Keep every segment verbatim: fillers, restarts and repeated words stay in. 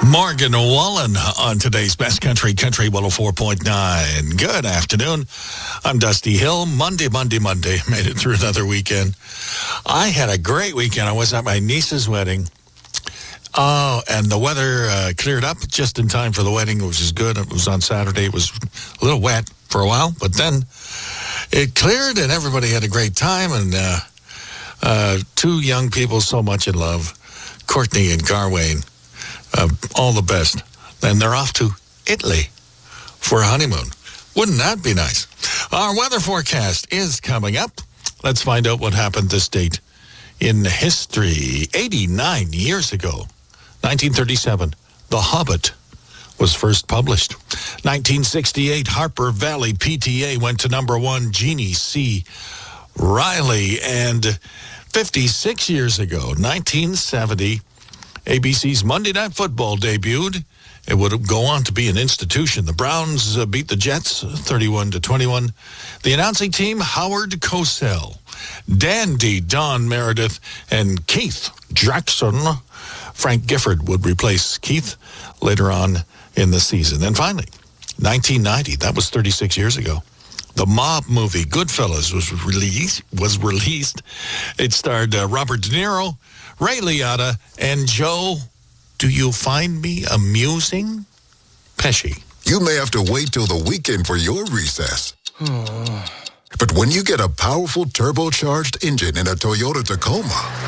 Morgan Wallen on today's Best Country, Country one oh four point nine. Good afternoon. I'm Dusty Hill. Monday, Monday, Monday. Made it through another weekend. I had a great weekend. I was at my niece's wedding. Oh, and the weather uh, cleared up just in time for the wedding, which is good. It was on Saturday. It was a little wet for a while, but then it cleared and everybody had a great time. And uh, uh, two young people so much in love, Courtney and Garwain. Uh, all the best. And they're off to Italy for a honeymoon. Wouldn't that be nice? Our weather forecast is coming up. Let's find out what happened this date in history. eighty-nine years ago, nineteen thirty-seven, The Hobbit was first published. nineteen sixty-eight, Harper Valley P T A went to number one, Jeannie C. Riley. And fifty-six years ago, nineteen seventy, A B C's Monday Night Football debuted. It would go on to be an institution. The Browns uh, beat the Jets thirty-one to twenty-one. The announcing team, Howard Cosell, Dandy Don Meredith, and Keith Jackson. Frank Gifford would replace Keith later on in the season. And finally, nineteen ninety, that was thirty-six years ago. The mob movie Goodfellas was released. Was released. It starred uh, Robert De Niro, Ray Liotta, and Joe, do you find me amusing? Pesci. You may have to wait till the weekend for your recess. But when you get a powerful turbocharged engine in a Toyota Tacoma,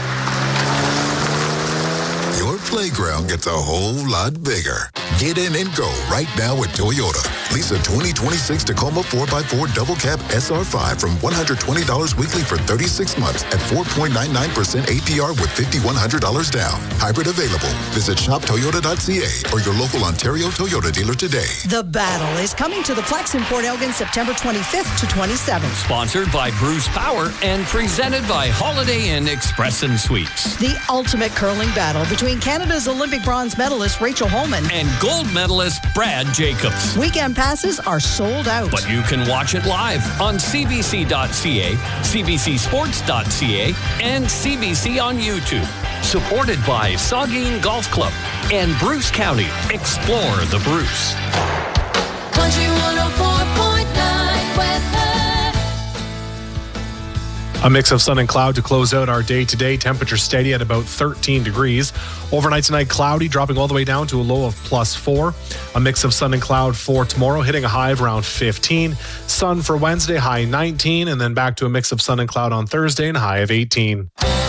your playground gets a whole lot bigger. Get in and go right now at Toyota. Lease a twenty twenty-six Tacoma four by four Double Cab S R five from one hundred twenty dollars weekly for thirty-six months at four point nine nine percent A P R with five thousand one hundred dollars down. Hybrid available. Visit shop toyota dot c a or your local Ontario Toyota dealer today. The Battle is coming to the Flex in Port Elgin September twenty-fifth to twenty-seventh. Sponsored by Bruce Power and presented by Holiday Inn Express and Suites. The ultimate curling battle between Canada's Olympic bronze medalist Rachel Holman and gold medalist Brad Jacobs. Weekend passes are sold out. But you can watch it live on c b c dot c a, c b c sports dot c a, and C B C on YouTube. Supported by Saugeen Golf Club and Bruce County. Explore the Bruce. Country one oh four point nine weather. A mix of sun and cloud to close out our day today. Temperature steady at about thirteen degrees. Overnight tonight, cloudy, dropping all the way down to a low of plus four. A mix of sun and cloud for tomorrow, hitting a high of around fifteen. Sun for Wednesday, high nineteen. And then back to a mix of sun and cloud on Thursday and a high of eighteen.